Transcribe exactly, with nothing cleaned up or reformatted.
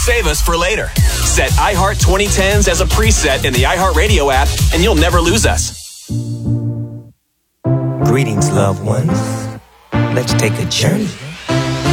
Save us for later. Set iHeart twenty tens as a preset in the iHeartRadio app, and you'll never lose us. Greetings, loved ones. Let's take a journey